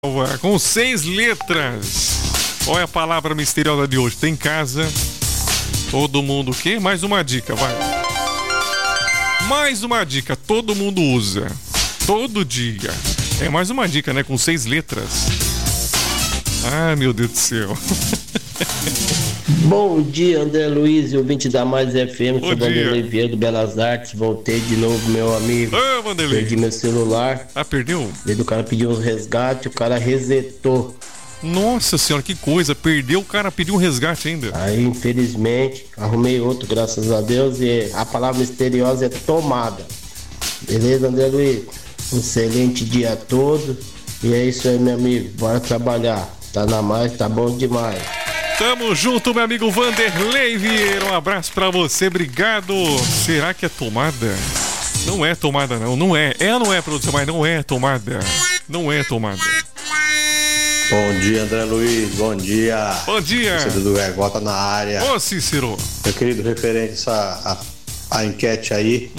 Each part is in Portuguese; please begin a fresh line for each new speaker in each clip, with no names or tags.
Com 6 letras. Qual é a palavra misteriosa de hoje? Tem casa. Todo mundo o quê? Mais uma dica, vai. Mais uma dica. Todo mundo usa. Todo dia. É mais uma dica, né? Com 6 letras. Ah, meu Deus do céu.
Bom dia, André Luiz, ouvinte da Mais FM, sou Vanderlei Vieira do Belas Artes, voltei de novo, meu amigo.
Ô, Vanderlei.
Perdi meu celular.
Ah, perdeu?
O cara pediu um resgate, o cara resetou.
Nossa senhora, que coisa, perdeu, o cara pediu um resgate ainda.
Aí, infelizmente, arrumei outro, graças a Deus, e a palavra misteriosa é tomada. Beleza, André Luiz? Um excelente dia a todos, e é isso aí, meu amigo, bora trabalhar. Tá na mais, tá bom demais.
Tamo junto, meu amigo Vanderlei Vieira. Um abraço pra você, obrigado. Será que é tomada? Não é tomada, não. Não é. É ou não é, produção? Mas não é tomada. Não é tomada.
Bom dia, André Luiz. Bom dia.
Bom dia.
Cícero do Vergota na área.
Ô, Cícero.
Meu querido, referente a enquete aí.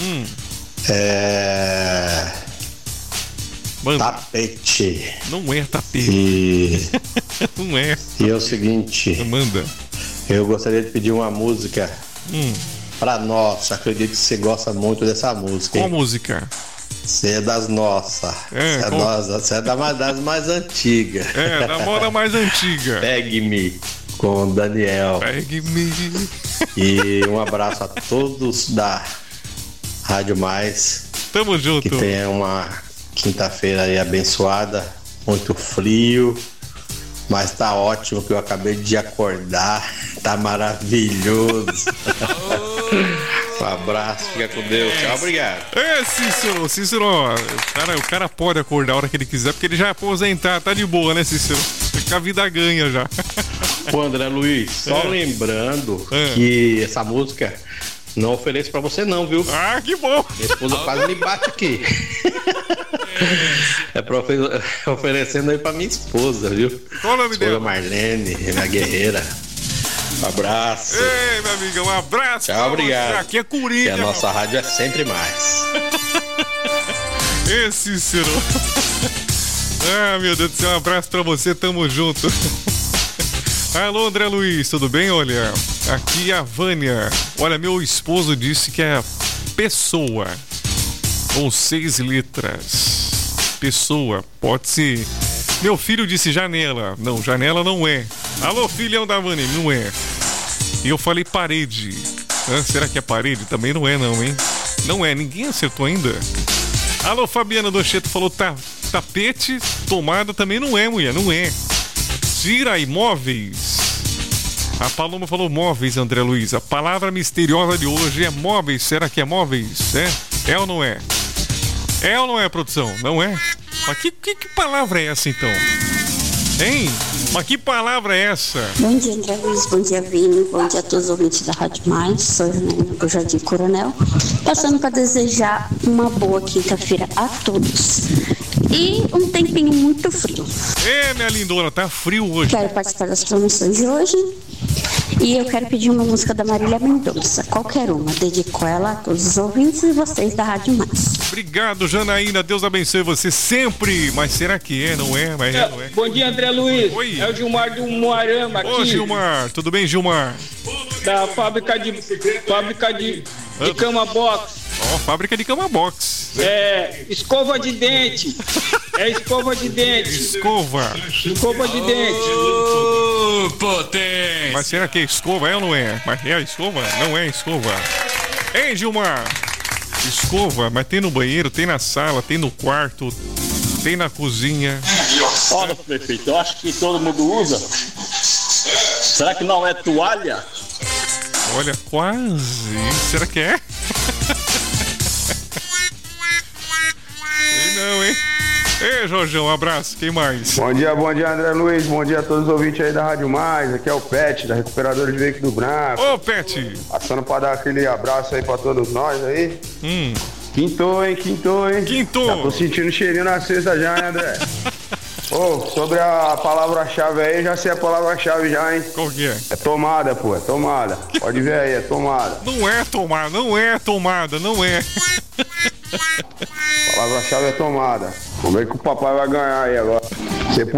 Manda.
Tapete.
Não é tapete. Não é.
E é o seguinte.
Manda.
Eu gostaria de pedir uma música pra nós. Acredito que você gosta muito dessa música.
Qual música?
Você é das nossas. Você é das mais antigas.
É, da moda mais antiga.
Pegue-me com o Daniel.
Pegue-me.
E um abraço a todos da Rádio Mais.
Tamo junto.
Que tenha uma quinta-feira aí abençoada, muito frio, mas tá ótimo que eu acabei de acordar, tá maravilhoso. Um abraço, fica com Deus, tchau, obrigado.
Cícero, o cara pode acordar a hora que ele quiser, porque ele já é aposentado, tá de boa, né, Cícero? Porque a vida ganha já.
Ô, André Luiz, só lembrando que essa música não ofereço pra você não, viu?
Ah, que bom!
Minha esposa quase me bate aqui. É pra oferecendo aí pra minha esposa, viu?
Qual o nome dela?
Marlene, minha guerreira. Um abraço.
Ei, minha amiga, um abraço.
Tchau, obrigado.
Aqui é Coringa.
E a nossa rádio é sempre mais.
Esse Cícero. Ah, meu Deus do céu, um abraço pra você, tamo junto. Alô, André Luiz, tudo bem? Olha, aqui é a Vânia. Olha, meu esposo disse que é pessoa, com 6 letras. Pessoa, pode ser. Meu filho disse janela. Não, janela não é. Alô, filhão da Vânia, não é. E eu falei parede. Será que é parede? Também não é não, hein? Não é, ninguém acertou ainda. Alô, Fabiana Docheto falou tapete, tomada também não é, mulher, não é. Tira aí, móveis. A Paloma falou móveis, André Luiz. A palavra misteriosa de hoje é móveis. Será que é móveis? É ou não é? É ou não é, produção? Não é? Mas que palavra é essa, então? Hein? Mas que palavra é essa?
Bom dia, André Luiz. Bom dia, Vini. Bom dia a todos os ouvintes da Rádio Mais. Sou Janaína do Jardim Coronel. Passando para desejar uma boa quinta-feira a todos. E um tempinho muito frio.
Minha lindona, tá frio hoje.
Quero participar das promoções de hoje. E eu quero pedir uma música da Marília Mendonça, qualquer uma. Dedico ela a todos os ouvintes e vocês da Rádio Mais.
Obrigado, Janaína. Deus abençoe você sempre. Mas será que é? Não é? Mas não é.
Bom dia, André Luiz.
Oi.
É o Gilmar do Moarama aqui.
Ô, Gilmar. Tudo bem, Gilmar?
Da fábrica de cama box.
Ó, fábrica de cama box.
Escova de dente. Escova de dente.
Escova
de dente.
Potência. Mas será que é escova? É ou não é? Mas é escova? Não é escova. Hein, Gilmar? Escova, mas tem no banheiro, tem na sala, tem no quarto, tem na cozinha.
Olha, prefeito, eu acho que todo mundo usa. Será que não é toalha?
Olha, quase. Será que é? Sei não, hein? Ei, Jorjão, um abraço. Quem mais?
Bom dia, André Luiz. Bom dia a todos os ouvintes aí da Rádio Mais. Aqui é o Pet, da Recuperadora de Veículo Branco.
Ô, Pet!
Passando pra dar aquele abraço aí pra todos nós aí. Quintou, hein? Já tô sentindo cheirinho na sexta já, né, André? Sobre a palavra-chave aí, já sei a palavra-chave já, hein?
Qual que é?
É tomada, pô, é tomada. Pode ver aí, é tomada.
Não é tomada.
A palavra-chave é tomada. Vamos ver que o papai vai ganhar aí agora.